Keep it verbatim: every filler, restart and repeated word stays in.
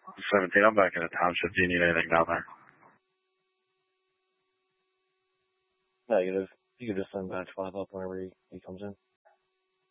seventeen, I'm back in the township. Do you need anything down there? Negative. You can just send batch five up whenever he, he comes in.